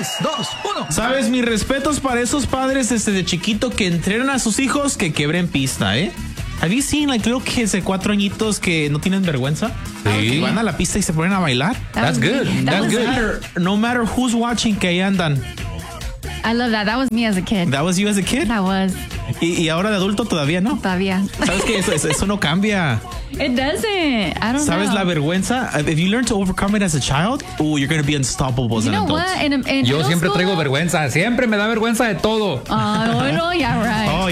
3, 2, 1. Sabes, mis respetos para esos padres de chiquito que entrenan a sus hijos que quebren pista, ¿eh? Have you seen like little kids de 4 añitos que no tienen vergüenza? Sí. Que van a la pista y se ponen a bailar. That's good. That's good. No matter who's watching, que ahí andan. I love that. That was me as a kid. That was you as a kid? That was. Y ahora de adulto todavía no. Todavía. ¿Sabes qué? Eso no cambia. It doesn't. I don't ¿Sabes know. la vergüenza? If you learn to overcome it as a child, you're going to be unstoppable as You an know adult. what? In Yo middle siempre school- traigo vergüenza. Siempre me da vergüenza de todo. Oh, no, yeah, right. Oh,